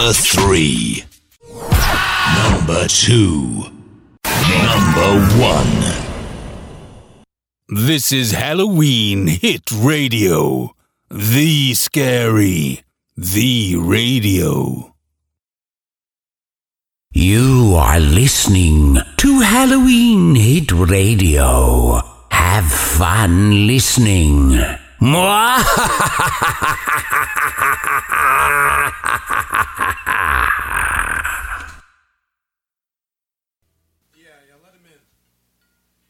Number 3. Number 2. Number 1. This is Halloween Hit Radio. The Scary. The Radio. You are listening to Halloween Hit Radio. Have fun listening. Mwah!